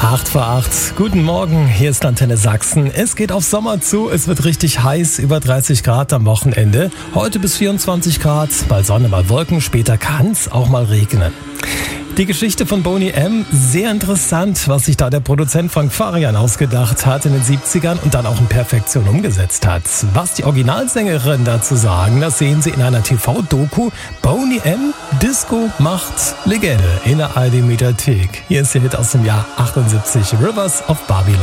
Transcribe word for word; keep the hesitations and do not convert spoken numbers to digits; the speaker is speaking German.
acht vor acht. Guten Morgen, hier ist Antenne Sachsen. Es geht auf Sommer zu, es wird richtig heiß, über dreißig Grad am Wochenende. Heute bis vierundzwanzig Grad, mal Sonne, mal Wolken, später kann es auch mal regnen. Die Geschichte von Boney M., sehr interessant, was sich da der Produzent Frank Farian ausgedacht hat in den siebzigern und dann auch in Perfektion umgesetzt hat. Was die Originalsängerin dazu sagen, das sehen Sie in einer T V-Doku. Boney M., Disco macht Legende in der A R D-Mediathek. Hier ist der Hit aus dem Jahr achtundsiebzig, Rivers of Babylon.